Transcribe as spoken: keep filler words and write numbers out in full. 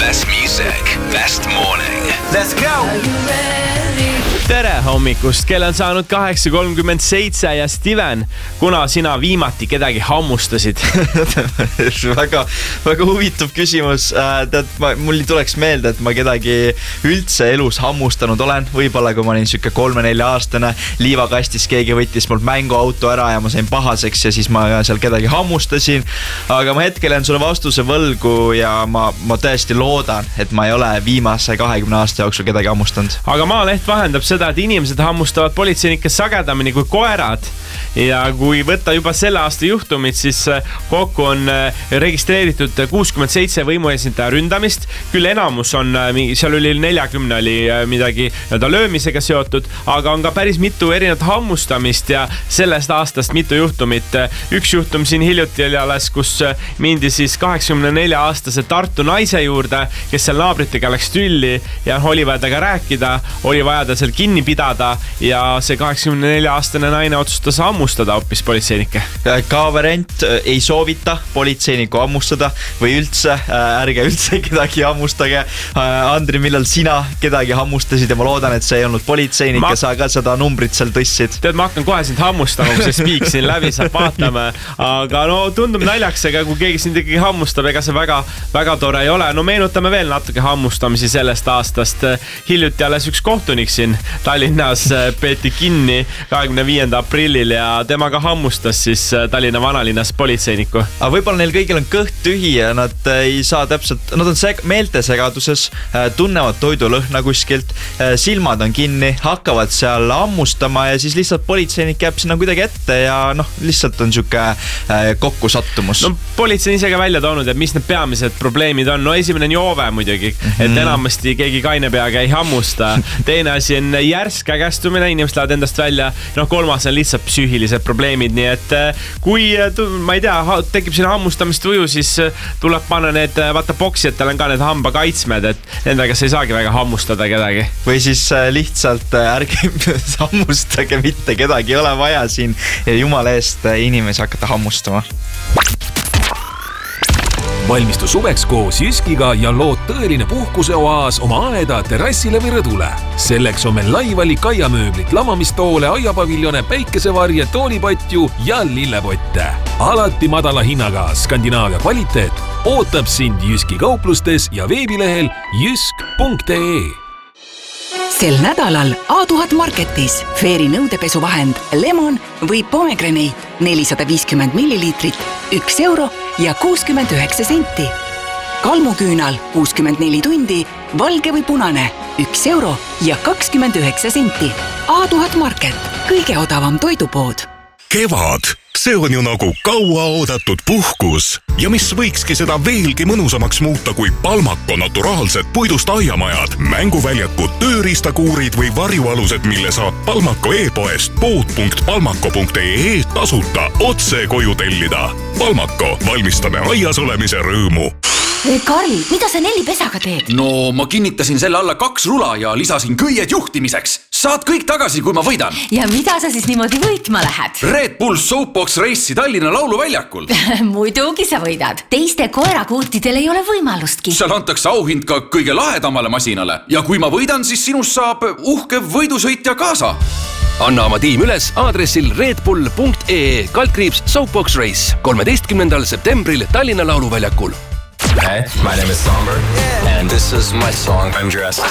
Best music, best morning. Let's go! Tere hommikust, kell on saanud kaheksa kolmkümmend seitse ja Steven, kuna sina viimati kedagi hammustasid? väga, väga huvitav küsimus. Tead, ma, mul tuleks meelde, et ma kedagi üldse elus hammustanud olen. Võibolla, kui ma olin süke kolme-nelja aastane, liivakastis keegi võttis mult mänguauto ära ja ma sain pahaseks ja siis ma seal kedagi hammustasin. Aga ma hetkel jään sulle vastuse võlgu ja ma, ma tõesti loodan, et ma ei ole viimase kahekümne aasta jooksul kedagi hammustanud. Aga Maaleht vahendab seda, et inimesed hammustavad politseinikes sagedamini kui koerad ja kui võtta juba selle aasta juhtumid, siis kokku on registreeritud kuuskümmend seitse võimuesindaja ründamist, küll enamus on, seal oli neljakümne oli midagi löömisega seotud, aga on ka päris mitu erinevat hammustamist ja sellest aastast mitu juhtumit. Üks juhtum siin hiljuti oli alles, kus mindi siis kaheksakümne nelja aastase Tartu naise juurde, kes seal naabritega läks tülli ja oli vaja temaga rääkida, oli vaja ta seal kinni pidada ja see kaheksakümne nelja aastane naine otsustas hammustada hoopis politseinikke. Ka variant ei soovita politseiniku hammustada või üldse, ärge üldse kedagi hammustage. Andri, millal sina kedagi hammustasid ja ma loodan, et see ei olnud politseinik ma... ja sa ka seda numbrit seal tõstsid. Tead, ma hakkan kohe sind hammustama, kui see spiik siin läbi saab vaatama, aga no tundub naljaks, aga kui keegi sind ikkagi hammustab, ega see väga, väga tore ei ole. No meenutame veel natuke hammustamisi sellest aastast. Hiljuti alles üks kohtunik siin Tallinnas peeti kinni kahekümne viienda aprillil ja temaga hammustas siis Tallinna vanalinnas politseiniku. Aga võib-olla neil kõigil on kõht tühi ja nad ei saa täpselt, nad on seg- meeltesegaduses, tunnevad toidulõhna kuskilt, silmad on kinni, hakkavad seal hammustama ja siis lihtsalt politseinik jääb sinna kuidagi ette ja noh, lihtsalt on siuke kokku sattumus. No politsei on ise ka välja toonud, et mis need peamised probleemid on. No esimene on joove muidugi, mm-hmm. et enamasti keegi kaine peaga ei hammusta. Teine asi on järsk ägestumine, inimesed lähevad endast välja. No kolmas on lihtsalt psüühilised probleemid, nii et kui, ma ei tea, tekib sinna hammustamist võju, siis tuleb panna need, vaata boksijatel on ka need hambakaitsmed, et nendega sa ei saagi väga hammustada kedagi. Või siis lihtsalt ärge hammustage mitte kedagi, ei ole vaja siin jumala eest inimesi hakata hammustama. Valmistu suveks koos Jyskiga ja lood tõeline puhkuseoaas oma aeda terrassile või rõdule. Selleks on meil laivali kaiamööblit, lamamistoole, aiapaviljone, päikesevarje, toolipatju ja lillepotte. Alati madala hinnaga Skandinaavia kvaliteet ootab sind Jyski kauplustes ja veebilehel jysk punkt ee. Sel nädalal A tuhat Marketis Fairy nõudepesuvahend Lemon või Pomegranate nelisada viiskümmend milliliitrit, üks euro ja kuuskümmend üheksa senti. Kalmuküünal kuuskümmend neli tundi, valge või punane, üks euro ja kakskümmend üheksa senti. A tuhat Market, kõige odavam toidupood. Kevad, see on ju nagu kaua oodatud puhkus. Ja mis võikski seda veelgi mõnusamaks muuta kui Palmako naturaalsed puidust aiamajad, mänguväljakud, tööriistakuurid või varjualused, mille saab Palmako e-poest pood punkt palmako punkt ee tasuta otse koju tellida. Palmako, valmistame aias olemise rõõmu. Karl, mida sa Nelli pesaga teed? No, ma kinnitasin selle alla kaks rula ja lisasin kõied juhtimiseks. Saad kõik tagasi, kui ma võidan. Ja mida sa siis niimoodi võitma lähed? Red Bull Soapbox Race'i Tallinna lauluväljakul. Muidugi sa võidad. Teiste koerakuutidel ei ole võimalustki. Seal antakse auhind ka kõige lahedamale masinale. Ja kui ma võidan, siis sinust saab uhke võidusõitja kaasa. Anna oma tiim üles aadressil redbull punkt ee kaldkriips Soapbox Race kolmeteistkümnendal septembril Tallinna lauluväljakul. Hey, my name is Somber, and this is my song, I'm Dressed.